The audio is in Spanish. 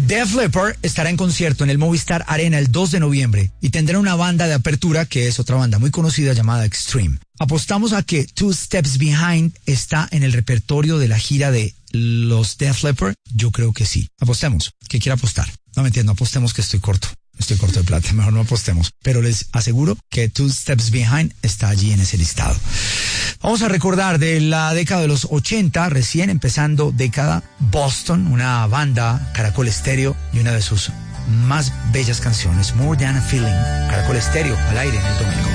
Def Leppard estará en concierto en el Movistar Arena el 2 de noviembre y tendrá una banda de apertura que es otra banda muy conocida llamada Extreme. ¿Apostamos a que Two Steps Behind está en el repertorio de la gira de los Def Leppard? Yo creo que sí. Apostemos. ¿Qué quiere apostar? No me entiendo, apostemos que estoy corto de plata, mejor no apostemos. Pero les aseguro que Two Steps Behind está allí en ese listado. Vamos a recordar de la década de los 80, recién empezando década, Boston, una banda, Caracol Estéreo, y una de sus más bellas canciones, More Than a Feeling. Caracol Estéreo, al aire en el domingo.